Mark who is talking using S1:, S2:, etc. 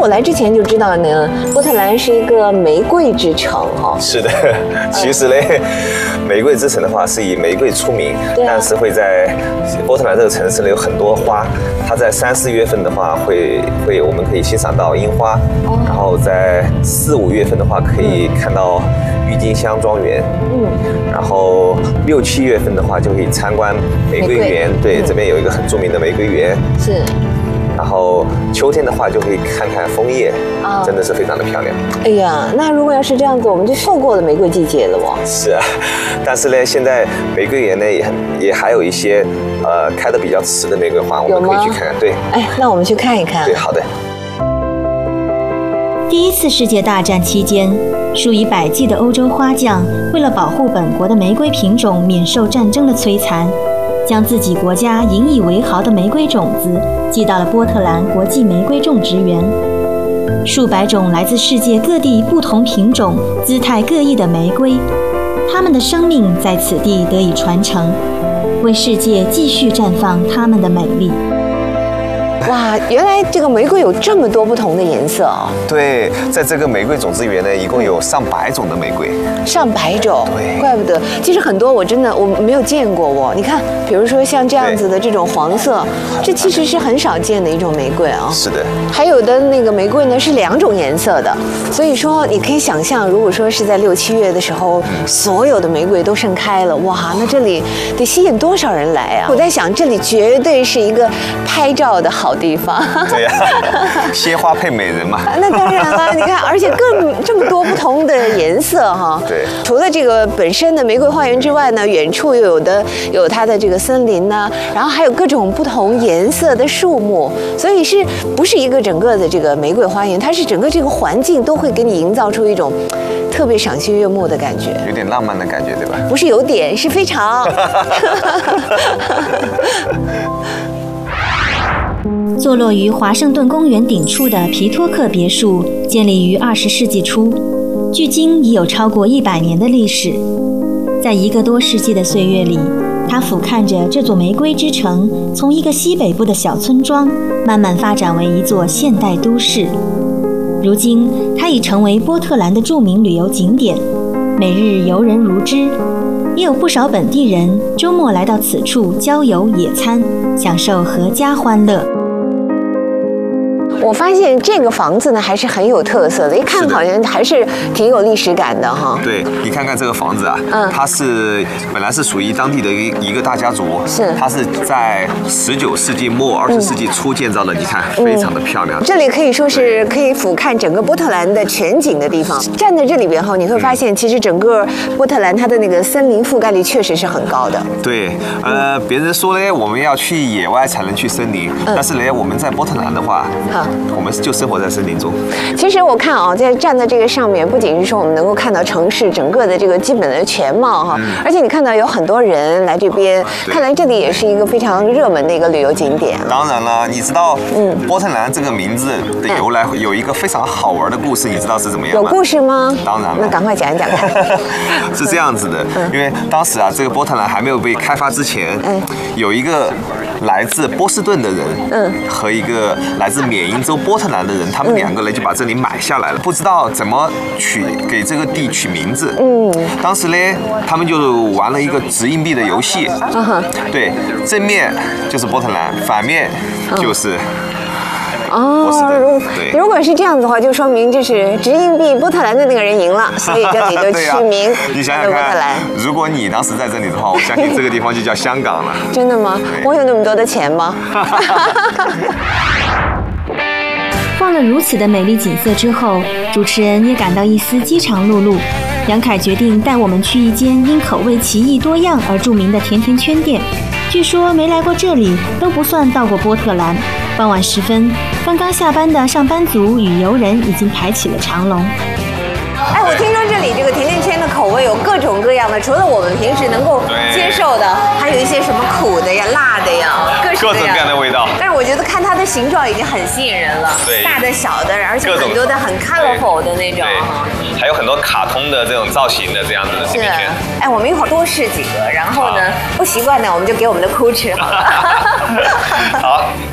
S1: 我来之前就知道呢，波特兰是一个玫瑰之城哈。
S2: 是的，其实呢，玫瑰之城的话是以玫瑰出名，但是会在波特兰这个城市呢有很多花，它在3、4月份的话我们可以欣赏到樱花，然后在4、5月份的话可以看到郁金香庄园，然后6、7月份的话就可以参观玫瑰园，对，这边有一个很著名的玫瑰园，
S1: 是。
S2: 然后秋天的话就可以看看枫叶，真的是非常的漂亮。
S1: 哎呀，那如果要是这样子，我们就错过了玫瑰季节了哦。
S2: 是啊，但是呢，现在玫瑰园呢也还有一些开得比较迟的玫瑰花，我们可以去看看。对，
S1: 哎，那我们去看一看。
S2: 对，好的。
S3: 第1次世界大战期间，数以百计的欧洲花匠为了保护本国的玫瑰品种免受战争的摧残，将自己国家引以为豪的玫瑰种子寄到了波特兰国际玫瑰种植园。数百种来自世界各地不同品种、姿态各异的玫瑰，它们的生命在此地得以传承，为世界继续绽放它们的美丽。
S1: 哇，原来这个玫瑰有这么多不同的颜色哦！
S2: 对，在这个玫瑰种子园呢，一共有上百种的玫瑰，
S1: 上百种，
S2: 对，
S1: 怪不得。其实很多我没有见过哦。你看，比如说像这样子的这种黄色，这其实是很少见的一种玫瑰啊。
S2: 是的。还
S1: 有的那个玫瑰呢是2种颜色的，所以说你可以想象，如果说是在6、7月的时候，所有的玫瑰都盛开了，哇，那这里得吸引多少人来啊！我在想，这里绝对是一个拍照的好地方。
S2: 对呀，鲜花配美人嘛。
S1: 那当然了，你看，而且这么多不同的颜色哈。
S2: 对。
S1: 除了这个本身的玫瑰花园之外呢，远处又有它的这个森林呢，然后还有各种不同颜色的树木，所以是不是一个整个的这个玫瑰花园？它是整个这个环境都会给你营造出一种特别赏心悦目的感觉，
S2: 有点浪漫的感觉，对吧？
S1: 不是有点，是非常。
S3: 坐落于华盛顿公园顶处的皮托克别墅，建立于20世纪初，距今已有超过100年的历史。在1个多世纪的岁月里，它俯瞰着这座玫瑰之城，从一个西北部的小村庄，慢慢发展为一座现代都市。如今，它已成为波特兰的著名旅游景点，每日游人如织。也有不少本地人周末来到此处郊游野餐，享受阖家欢乐。
S1: 我发现这个房子呢还是很有特色的，一看好像还是挺有历史感的哈。
S2: 对，你看看这个房子啊，它是本来是属于当地的一个大家族，
S1: 是
S2: 它是在19世纪末20世纪初建造的，你看非常的漂亮。
S1: 这里可以说是可以俯瞰整个波特兰的全景的地方。站在这里边后，你会发现其实整个波特兰它的那个森林覆盖率确实是很高的。
S2: 对，别人说呢，我们要去野外才能去森林，但是呢，我们在波特兰的话，我们就生活在森林中。
S1: 其实我看啊，站在这个上面，不仅是说我们能够看到城市整个的这个基本的全貌哈，而且你看到有很多人来这边，看来这里也是一个非常热门的一个旅游景点。
S2: 当然了，你知道，波特兰这个名字的由来有一个非常好玩的故事，你知道是怎么样吗？
S1: 有故事吗？
S2: 当然了，
S1: 那赶快讲一讲看。
S2: 是这样子的，因为当时啊，这个波特兰还没有被开发之前，有一个来自波士顿的人，和一个来自缅因州波特兰的人，他们2个人就把这里买下来了，不知道怎么给这个地取名字。当时呢，他们就玩了一个掷硬币的游戏。对，正面就是波特兰，反面就是
S1: 如果是这样子的话，就说明就是掷硬币波特兰的那个人赢了，所以这里就取名
S2: 你想想看，如果你当时在这里的话，我相信这个地方就叫香港了。
S1: 真的吗？我有那么多的钱吗？
S3: 逛了如此的美丽景色之后，主持人也感到一丝饥肠辘辘。杨凯决定带我们去一间因口味奇异多样而著名的甜甜圈店。据说没来过这里都不算到过波特兰。傍晚时分，刚刚下班的上班族与游人已经排起了长龙。
S1: 哎，我听说这里这个甜甜圈的口味有各种各样的，除了我们平时能够接受的，还有一些什么苦的呀、辣的呀，各种各样的
S2: 味道。
S1: 但是我觉得看它的形状已经很吸引人了，大的、小的，而且很多的很 colorful 的那种，
S2: 还有很多卡通的这种造型的这样子的甜甜圈。
S1: 哎，我们一会儿多试几个，然后呢，不习惯呢，我们就给我们的哭吃好了。
S2: 好。